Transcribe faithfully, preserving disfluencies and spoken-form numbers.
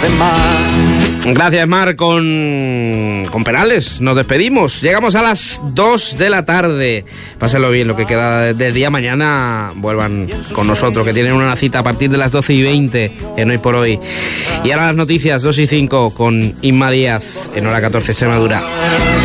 Gracias, Mar, con, con Perales. Nos despedimos. Llegamos a las dos de la tarde. Pásenlo bien, lo que queda del día. Mañana vuelvan con nosotros, que tienen una cita a partir de las doce y veinte en Hoy por Hoy. Y ahora las noticias, dos y cinco, con Inma Díaz, en Hora catorce Extremadura.